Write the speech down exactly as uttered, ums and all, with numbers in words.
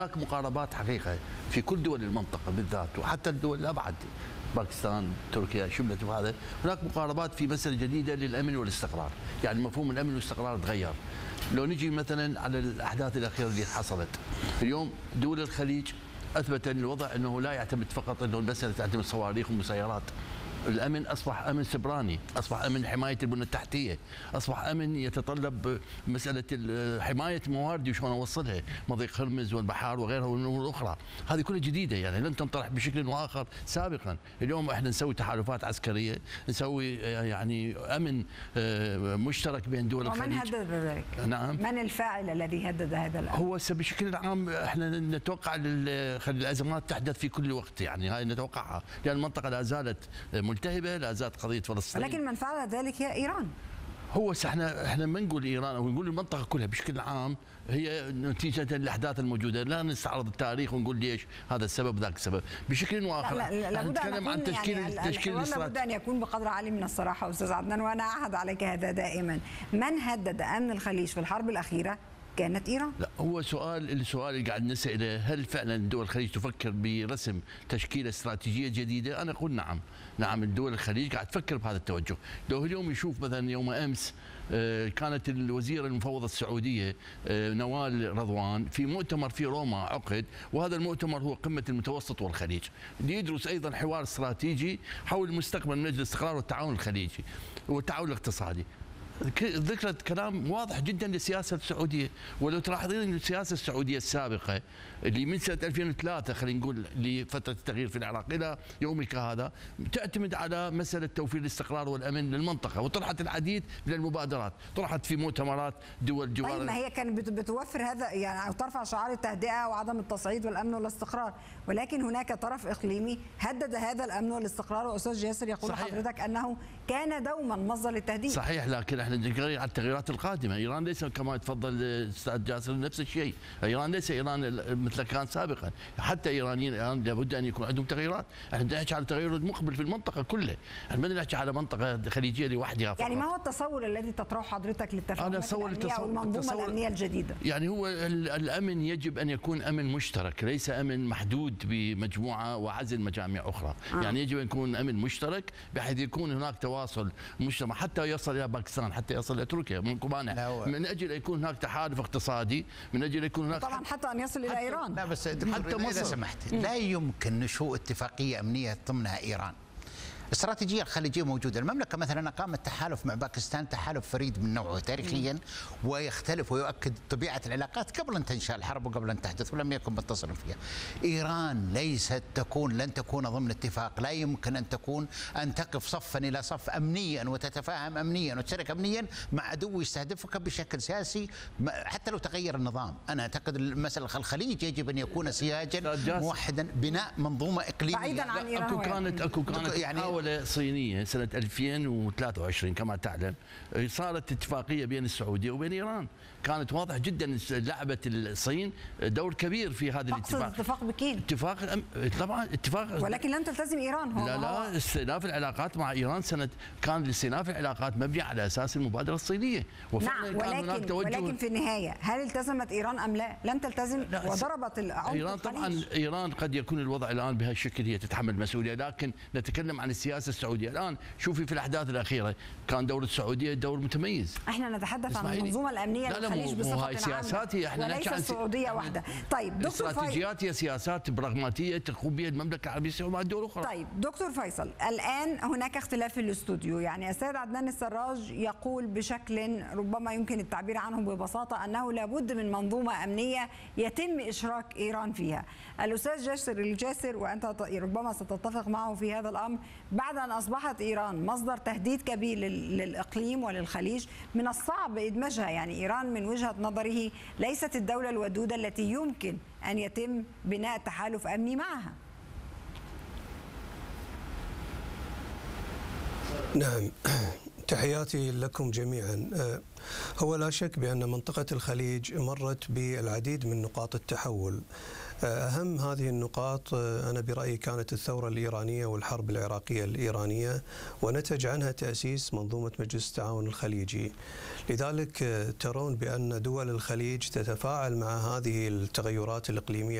هناك مقاربات حقيقة في كل دول المنطقة بالذات وحتى الدول الأبعد، باكستان، تركيا، شملت وهذا، هناك مقاربات في مسألة جديدة للأمن والاستقرار، يعني مفهوم الأمن والاستقرار تغير. لو نجي مثلا على الأحداث الأخيرة اللي حصلت، اليوم دول الخليج أثبت أن الوضع أنه لا يعتمد فقط أنه المسألة تعتمد صواريخ ومسيرات. الامن اصبح امن سبراني، اصبح امن حمايه البنى التحتيه، اصبح امن يتطلب مساله حمايه مواردي وشلون اوصلها، مضيق هرمز والبحار وغيرها والامور الاخرى، هذه كلها جديده يعني لم تنطرح بشكل واخر سابقا. اليوم احنا نسوي تحالفات عسكريه، نسوي يعني امن مشترك بين دول الخليج. ومن هدد ذلك؟ نعم، من الفاعل الذي هدد هذا الامن؟ هو بشكل عام احنا نتوقع الازمات تحدث في كل وقت، يعني هاي نتوقعها لان المنطقه لا زالت ملتهبه، لا زالت قضيه فلسطين، ولكن من فعل ذلك هي ايران. هو احنا احنا ما نقول ايران او نقول المنطقه كلها بشكل عام هي نتيجه الاحداث الموجوده، لا نستعرض التاريخ ونقول ليش هذا السبب ذاك السبب بشكل واخر. لا لا لابد ان نتكلم عن تشكيل يعني تشكيل لابد ان يكون بقدر عالي من الصراحه استاذ عدنان، وانا اعهد عليك هذا دائما. من هدد امن الخليج في الحرب الاخيره؟ كانت ايران. لا، هو سؤال السؤال اللي قاعد نساله، هل فعلا دول الخليج تفكر برسم تشكيله استراتيجيه جديده؟ انا اقول نعم، نعم الدول الخليج قاعد تفكر بهذا التوجه. لو اليوم يشوف مثلا يوم امس كانت الوزيره المفوضه السعوديه نوال رضوان في مؤتمر في روما عقد، وهذا المؤتمر هو قمه المتوسط والخليج، ليدرس ايضا حوار استراتيجي حول مستقبل من اجل الاستقرار والتعاون الخليجي والتعاون الاقتصادي. ذكرت كلام واضح جدا للسياسه السعوديه، ولو تلاحظين السياسه السعوديه السابقه اللي من سنه ألفين وثلاثة خلينا نقول لفتره التغيير في العراق الى يومك هذا تعتمد على مساله توفير الاستقرار والامن للمنطقه، وطرحت العديد من المبادرات، طرحت في مؤتمرات دول جوار. طيب ما هي كانت بتوفر هذا يعني او ترفع شعار التهدئه وعدم التصعيد والامن والاستقرار، ولكن هناك طرف اقليمي هدد هذا الامن والاستقرار، واستاذ جاسر يقول صحيح. حضرتك انه كان دوما مصدر للتهديد. صحيح، لكن احنا نتكلم عن التغييرات القادمه، ايران ليس كما تفضل الاستاذ جاسر نفس الشيء، ايران ليس ايران مثل كان سابقا، حتى ايرانيين الان لابد ان يكون عندهم تغييرات، احنا نحكي على تغير مقبل في المنطقه كلها، احنا ما نحكي على منطقه خليجيه لوحدها فقط. يعني ما هو التصور الذي تطرحه حضرتك للتفاهمات الامنيه او المنظومه الامنيه الجديده؟ يعني هو الامن يجب ان يكون امن مشترك، ليس امن محدود بمجموعه وعزل مجاميع اخرى، آه. يعني يجب ان يكون امن مشترك بحيث يكون هناك تواصل مجتمع حتى يصل الى باكستان، حتى يصل الى تركيا من كوبانا، من اجل يكون هناك تحالف اقتصادي، من اجل يكون هناك طبعا حتى ان يصل الى ايران. لا بس حتى اذا سمحت، لا يمكن نشوء اتفاقيه امنيه ضمنها ايران. الاستراتيجيه الخليجيه موجوده، المملكه مثلا اقامت تحالف مع باكستان، تحالف فريد من نوعه تاريخيا ويختلف ويؤكد طبيعه العلاقات قبل ان تنشا الحرب وقبل ان تحدث ولم يكن متصلا فيها. ايران ليست تكون لن تكون ضمن اتفاق، لا يمكن ان تكون ان تقف صفا الى صف امنيا وتتفاهم امنيا وتشارك امنيا مع عدو يستهدفك بشكل سياسي حتى لو تغير النظام. انا اعتقد مساله الخليج يجب ان يكون سياجا موحدا، بناء منظومه اقليميه بعيدا عن ايران. اكو كانت اكو كانت يعني صينية سنة ألفين وثلاثة وعشرين كما تعلم، صارت اتفاقية بين السعودية وبين إيران، كانت واضح جدا لعبت الصين دور كبير في هذا الاتفاق. اتفاق بكين. اتفاق طبعا اتفاق، ولكن لم تلتزم إيران. هو لا لا استئناف العلاقات مع إيران سنة كان استئناف العلاقات مبني على أساس المبادرة الصينية، نعم ولكن ولكن في النهاية هل التزمت إيران أم لا؟ لم تلتزم وضربت العمق. إيران طبعا إيران قد يكون الوضع الآن بهالشكل هي تتحمل مسؤولية، لكن نتكلم عن السياسة السعودية الآن. شوفي في الأحداث الأخيرة كان دور السعودية دور متميز. احنا نتحدث عن المنظومة الأمنية للخليج بصفة عامة وليس السعودية وحده. طيب دكتور استراتيجيات هي سياسات براغماتية تقوم بها المملكة العربية السعودية مع الدول الأخرى. طيب دكتور فيصل، الآن هناك اختلاف في الاستوديو، يعني السيد عدنان السراج يقول بشكل ربما يمكن التعبير عنه ببساطة أنه لابد من منظومة أمنية يتم إشراك إيران فيها. الأستاذ جاسر الجاسر وأنت ربما ستتفق معه في هذا الأمر، بعد أن أصبحت إيران مصدر تهديد كبير للإقليم وللخليج من الصعب إدماجها، يعني إيران من وجهة نظره ليست الدولة الودودة التي يمكن أن يتم بناء تحالف أمني معها. نعم تحياتي لكم جميعا. هو لا شك بأن منطقة الخليج مرت بالعديد من نقاط التحول. أهم هذه النقاط أنا برأيي كانت الثورة الإيرانية والحرب العراقية الإيرانية، ونتج عنها تأسيس منظومة مجلس التعاون الخليجي. لذلك ترون بأن دول الخليج تتفاعل مع هذه التغيرات الإقليمية